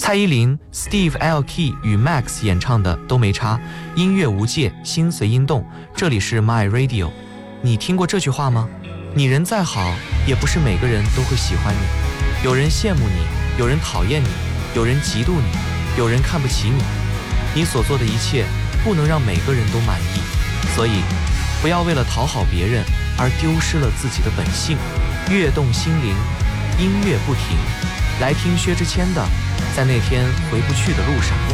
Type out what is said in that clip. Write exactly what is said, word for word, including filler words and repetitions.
蔡依林、Steve Aoki 与 Max 演唱的都没差，音乐无界，心随音动。这里是 My Radio。你听过这句话吗？你人再好，也不是每个人都会喜欢你。有人羡慕你，有人讨厌你，有人嫉妒你，有人看不起你。你所做的一切不能让每个人都满意，所以不要为了讨好别人而丢失了自己的本性。悦动心灵，音乐不停。来听薛之谦的《在那天回不去的路上》。